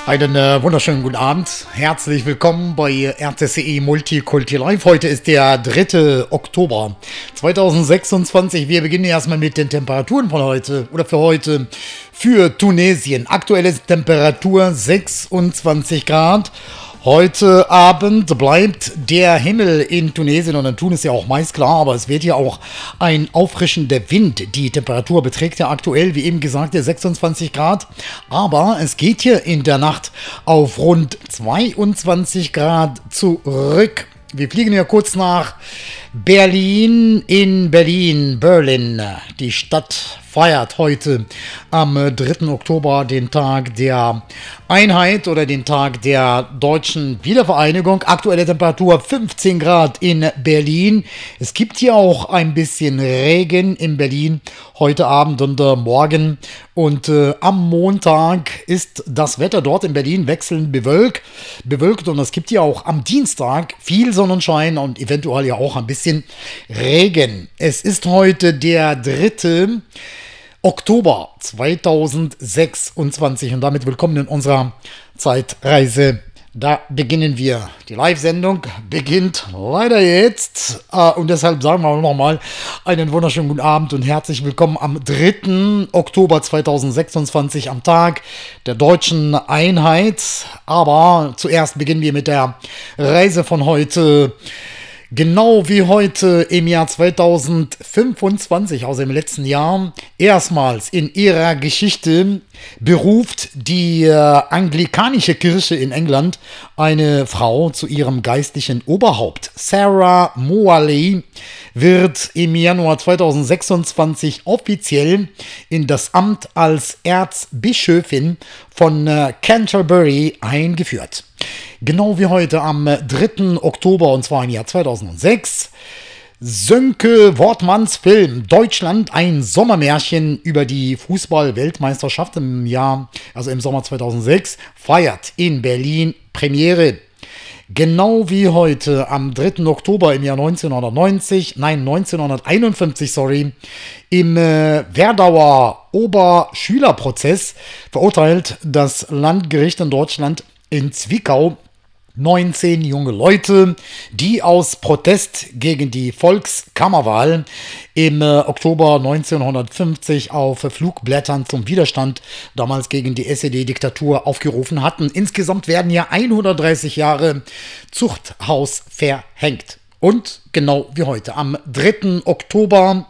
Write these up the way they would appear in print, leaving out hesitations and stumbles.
Einen wunderschönen guten Abend. Herzlich willkommen bei RTCE Multikulti Live. Heute ist der 3. Oktober 2026. Wir beginnen erstmal mit den Temperaturen von heute oder für heute für Tunesien. Aktuelle Temperatur 26 Grad. Heute Abend bleibt der Himmel in Tunesien und in Tunis ja auch meist klar, aber es wird ja auch ein auffrischender Wind. Die Temperatur beträgt ja aktuell, wie eben gesagt, 26 Grad, aber es geht hier in der Nacht auf rund 22 Grad zurück. Wir fliegen ja kurz nach Berlin. Berlin. Die Stadt feiert heute am 3. Oktober den Tag der Einheit oder den Tag der deutschen Wiedervereinigung. Aktuelle Temperatur 15 Grad in Berlin. Es gibt hier auch ein bisschen Regen in Berlin heute Abend und morgen. Und am Montag ist das Wetter dort in Berlin wechselnd bewölkt. Und es gibt hier auch am Dienstag viel Sonnenschein und eventuell ja auch ein bisschen Regen. Es ist heute der 3. Oktober 2026 und damit willkommen in unserer Zeitreise. Da beginnen wir. Die Live-Sendung beginnt leider jetzt und deshalb sagen wir nochmal einen wunderschönen guten Abend und herzlich willkommen am 3. Oktober 2026 am Tag der deutschen Einheit. Aber zuerst beginnen wir mit der Reise von heute. Genau wie heute im Jahr 2025, also im letzten Jahr, erstmals in ihrer Geschichte beruft die anglikanische Kirche in England eine Frau zu ihrem geistlichen Oberhaupt. Sarah Moaley wird im Januar 2026 offiziell in das Amt als Erzbischöfin von Canterbury eingeführt. Genau wie heute am 3. Oktober, und zwar im Jahr 2006, Sönke Wortmanns Film Deutschland, ein Sommermärchen über die Fußball-Weltmeisterschaft im Sommer 2006, feiert in Berlin Premiere. Genau wie heute am 3. Oktober im Jahr 1951, im Werdauer Oberschülerprozess verurteilt das Landgericht in Deutschland in Zwickau 19 junge Leute, die aus Protest gegen die Volkskammerwahl im Oktober 1950 auf Flugblättern zum Widerstand damals gegen die SED-Diktatur aufgerufen hatten. Insgesamt werden ja 130 Jahre Zuchthaus verhängt. Und genau wie heute, am 3. Oktober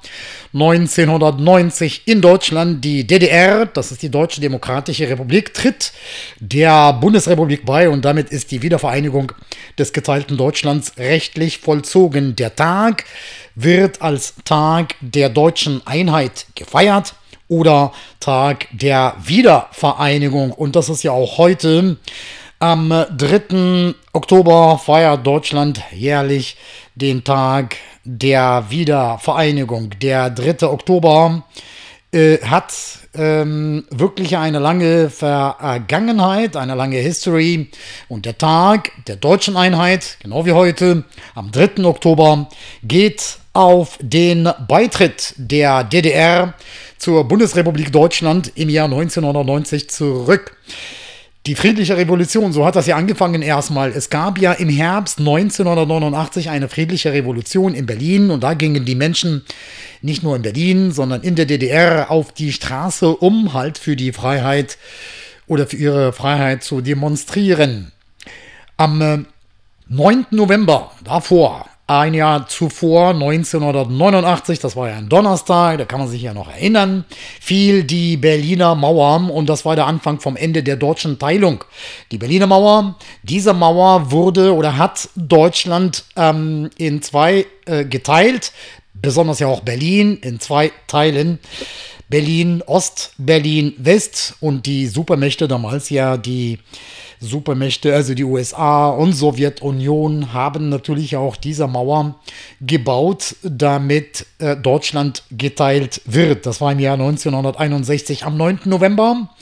1990 in Deutschland, die DDR, das ist die Deutsche Demokratische Republik, tritt der Bundesrepublik bei und damit ist die Wiedervereinigung des geteilten Deutschlands rechtlich vollzogen. Der Tag wird als Tag der deutschen Einheit gefeiert oder Tag der Wiedervereinigung und das ist ja auch heute. Am 3. Oktober feiert Deutschland jährlich den Tag der Wiedervereinigung. Der 3. Oktober hat wirklich eine lange Vergangenheit, eine lange History. Und der Tag der deutschen Einheit, genau wie heute, am 3. Oktober, geht auf den Beitritt der DDR zur Bundesrepublik Deutschland im Jahr 1990 zurück. Die friedliche Revolution, so hat das ja angefangen erstmal. Es gab ja im Herbst 1989 eine friedliche Revolution in Berlin und da gingen die Menschen nicht nur in Berlin, sondern in der DDR auf die Straße, um halt für die Freiheit oder für ihre Freiheit zu demonstrieren. Am 9. November davor, ein Jahr zuvor, 1989, das war ja ein Donnerstag, da kann man sich ja noch erinnern, fiel die Berliner Mauer und das war der Anfang vom Ende der deutschen Teilung. Die Berliner Mauer, diese Mauer hat Deutschland in zwei geteilt, besonders ja auch Berlin in zwei Teilen. Berlin Ost, Berlin West und die Supermächte damals ja die Supermächte, also die USA und Sowjetunion, haben natürlich auch diese Mauer gebaut, damit Deutschland geteilt wird. Das war im Jahr 1961 am 9. November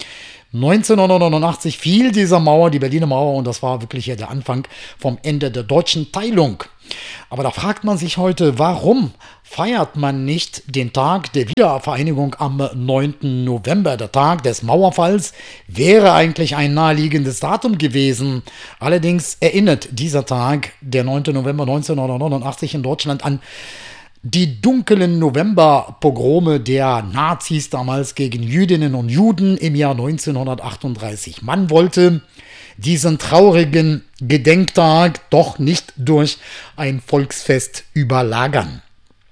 1989 fiel diese Mauer, die Berliner Mauer, und das war wirklich ja der Anfang vom Ende der deutschen Teilung. Aber da fragt man sich heute, warum feiert man nicht den Tag der Wiedervereinigung am 9. November? Der Tag des Mauerfalls wäre eigentlich ein naheliegendes Datum gewesen. Allerdings erinnert dieser Tag, der 9. November 1989 in Deutschland, an die dunklen Novemberpogrome der Nazis damals gegen Jüdinnen und Juden im Jahr 1938. Man wollte diesen traurigen Gedenktag doch nicht durch ein Volksfest überlagern.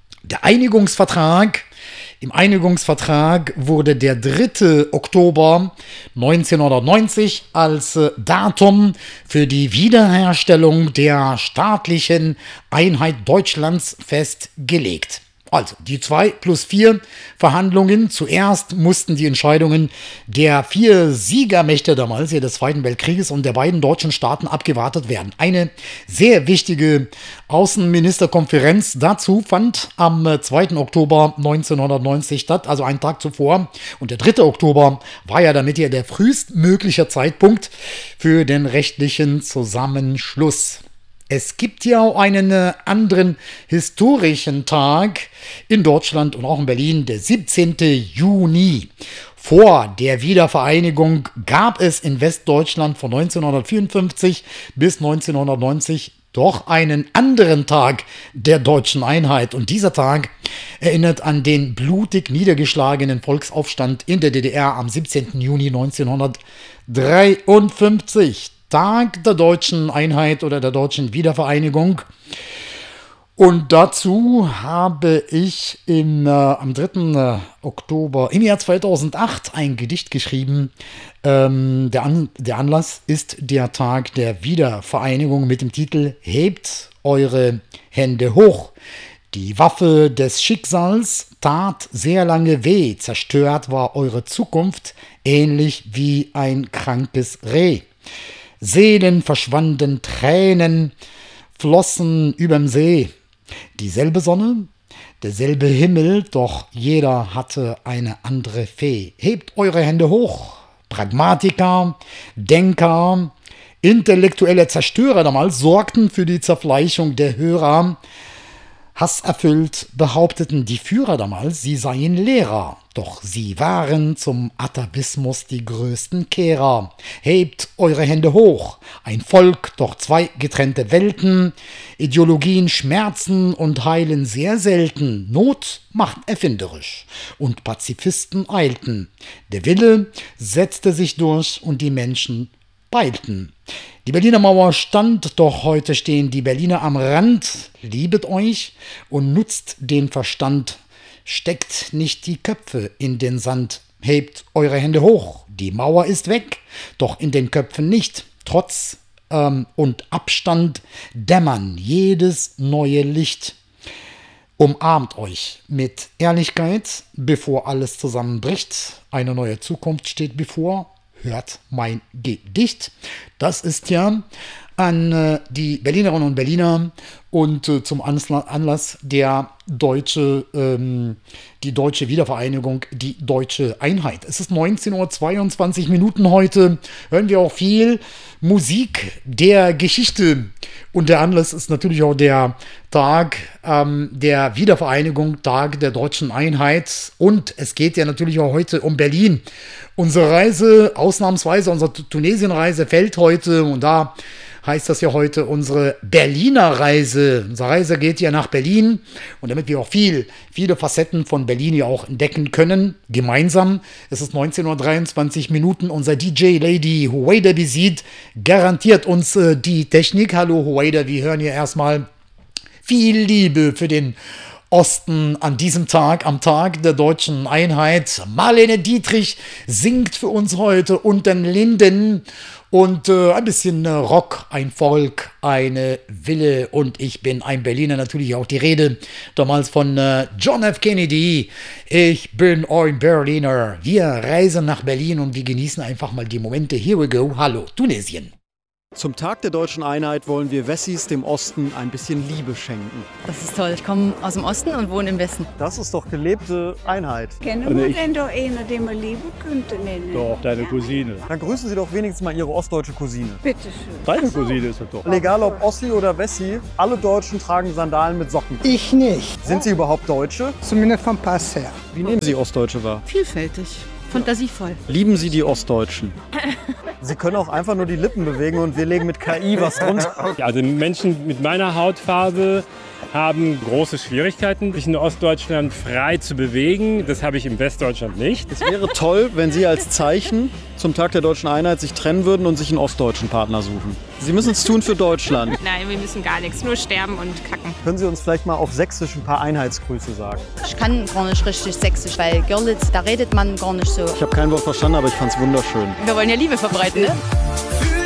Im Einigungsvertrag wurde der 3. Oktober 1990 als Datum für die Wiederherstellung der staatlichen Einheit Deutschlands festgelegt. Also die 2+4 Verhandlungen. Zuerst mussten die Entscheidungen der 4 Siegermächte damals des Zweiten Weltkrieges und der beiden deutschen Staaten abgewartet werden. Eine sehr wichtige Außenministerkonferenz dazu fand am 2. Oktober 1990 statt, also einen Tag zuvor. Und der 3. Oktober war ja damit ja der frühestmögliche Zeitpunkt für den rechtlichen Zusammenschluss. Es gibt ja auch einen anderen historischen Tag in Deutschland und auch in Berlin, der 17. Juni. Vor der Wiedervereinigung gab es in Westdeutschland von 1954 bis 1990 doch einen anderen Tag der deutschen Einheit. Und dieser Tag erinnert an den blutig niedergeschlagenen Volksaufstand in der DDR am 17. Juni 1953. Tag der deutschen Einheit oder der deutschen Wiedervereinigung. Und dazu habe ich am 3. Oktober im Jahr 2008 ein Gedicht geschrieben. Der Anlass ist der Tag der Wiedervereinigung mit dem Titel Hebt eure Hände hoch. Die Waffe des Schicksals tat sehr lange weh. Zerstört war eure Zukunft, ähnlich wie ein krankes Reh. Seelen verschwanden, Tränen flossen überm See. Dieselbe Sonne, derselbe Himmel, doch jeder hatte eine andere Fee. Hebt eure Hände hoch, Pragmatiker, Denker, intellektuelle Zerstörer damals sorgten für die Zerfleischung der Hörer. Hasserfüllt behaupteten die Führer damals, sie seien Lehrer, doch sie waren zum Atavismus die größten Kehrer. Hebt eure Hände hoch, ein Volk, doch zwei getrennte Welten, Ideologien schmerzen und heilen sehr selten, Not macht erfinderisch und Pazifisten eilten. Der Wille setzte sich durch und die Menschen peilten. Die Berliner Mauer stand, doch heute stehen die Berliner am Rand. Liebet euch und nutzt den Verstand. Steckt nicht die Köpfe in den Sand. Hebt eure Hände hoch. Die Mauer ist weg, doch in den Köpfen nicht. Trotz und Abstand dämmern jedes neue Licht. Umarmt euch mit Ehrlichkeit, bevor alles zusammenbricht. Eine neue Zukunft steht bevor. Hört mein Gedicht. Das ist ja an die Berlinerinnen und Berliner und zum Anlass der die deutsche Wiedervereinigung, die deutsche Einheit. Es ist 19:22 Uhr heute. Hören wir auch viel Musik der Geschichte. Und der Anlass ist natürlich auch der Tag der Wiedervereinigung, Tag der deutschen Einheit. Und es geht ja natürlich auch heute um Berlin. Unsere Reise, ausnahmsweise unsere Tunesien-Reise, fällt heute, und da heißt das ja heute unsere Berliner Reise. Unsere Reise geht ja nach Berlin, und damit wir auch viele Facetten von Berlin ja auch entdecken können, gemeinsam, es ist 19:23 Uhr, unser DJ Lady Huwaida Bizid garantiert uns die Technik. Hallo Huwaida, wir hören hier erstmal viel Liebe für den Osten an diesem Tag, am Tag der deutschen Einheit. Marlene Dietrich singt für uns heute unter den Linden. Und ein bisschen Rock, ein Volk, eine Wille, und ich bin ein Berliner, natürlich auch die Rede damals von John F. Kennedy. Ich bin ein Berliner. Wir reisen nach Berlin und wir genießen einfach mal die Momente. Here we go. Hallo, Tunesien. Zum Tag der deutschen Einheit wollen wir Wessis dem Osten ein bisschen Liebe schenken. Das ist toll. Ich komme aus dem Osten und wohne im Westen. Das ist doch gelebte Einheit. Kennen wir denn doch einen, den man lieben könnte nennen? Doch, deine Cousine. Dann grüßen Sie doch wenigstens mal Ihre ostdeutsche Cousine. Bitteschön. Deine Cousine ist es doch. Egal ob Ossi oder Wessi, alle Deutschen tragen Sandalen mit Socken. Ich nicht. Sind Sie überhaupt Deutsche? Zumindest vom Pass her. Wie nehmen Sie Ostdeutsche wahr? Vielfältig, fantasievoll. Lieben Sie die Ostdeutschen? Sie können auch einfach nur die Lippen bewegen und wir legen mit KI was drunter. Also Menschen mit meiner Hautfarbe haben große Schwierigkeiten, sich in Ostdeutschland frei zu bewegen. Das habe ich im Westdeutschland nicht. Es wäre toll, wenn Sie als Zeichen zum Tag der deutschen Einheit sich trennen würden und sich einen ostdeutschen Partner suchen. Sie müssen es tun für Deutschland. Nein, wir müssen gar nichts, nur sterben und kacken. Können Sie uns vielleicht mal auf Sächsisch ein paar Einheitsgrüße sagen? Ich kann gar nicht richtig Sächsisch, weil Görlitz, da redet man gar nicht so. Ich habe kein Wort verstanden, aber ich fand es wunderschön. Wir wollen ja Liebe verbreiten, ne?